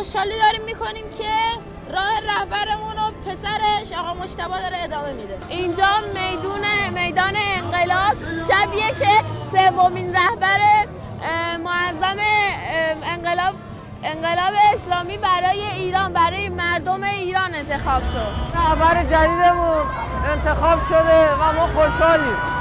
خوشحالی داریم میکنیم که راه رهبرمون و پسرش آقا مجتبی داره ادامه میده. اینجا میدان انقلاب، شبیه که سومین رهبر معظم انقلاب اسلامی برای ایران، برای مردم ایران انتخاب شد. رهبر جدیدمون انتخاب شده و ما خوشحالیم.